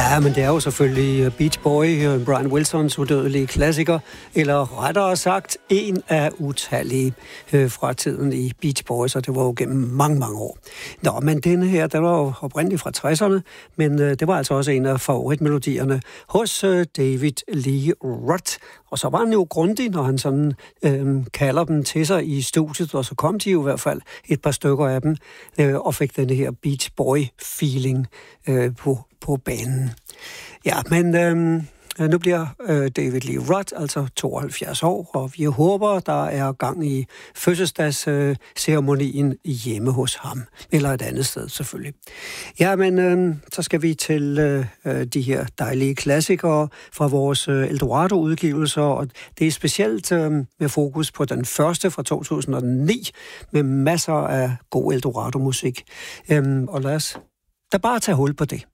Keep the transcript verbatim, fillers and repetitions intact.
Ja, men det er jo selvfølgelig Beach Boy, Brian Wilsons udødelige klassiker, eller rettere sagt, en af utallige øh, fra tiden i Beach Boys, og det var jo gennem mange, mange år. Nå, men denne her, der var jo oprindeligt fra tresserne, men øh, det var altså også en af favoritmelodierne hos øh, David Lee Roth. Og så var han jo grundig, når han sådan øh, kalder dem til sig i studiet, og så kom de jo i hvert fald et par stykker af dem, øh, og fik den her Beach Boy-feeling øh, på, på banen. Ja, men øh, nu bliver øh, David Lee Roth altså tooghalvfjerds år, og vi håber, der er gang i fødselsdagsceremonien øh, hjemme hos ham, eller et andet sted selvfølgelig. Ja, men øh, så skal vi til øh, de her dejlige klassikere fra vores øh, Eldorado-udgivelser, og det er specielt øh, med fokus på den første fra to tusind og ni, med masser af god Eldorado-musik. Øh, og lad os da bare tage hul på det.